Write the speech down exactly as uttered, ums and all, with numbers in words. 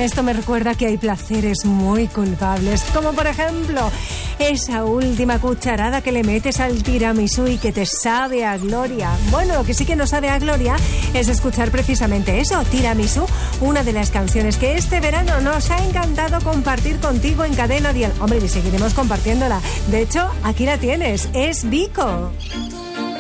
esto me recuerda que hay placeres muy culpables, como por ejemplo esa última cucharada que le metes al tiramisú y que te sabe a gloria. Bueno, lo que sí que no sabe a gloria es escuchar precisamente eso, Tiramisú, una de las canciones que este verano nos ha encantado compartir contigo en Cadena Dial. Hombre, y seguiremos compartiéndola. De hecho, aquí la tienes, es Vico.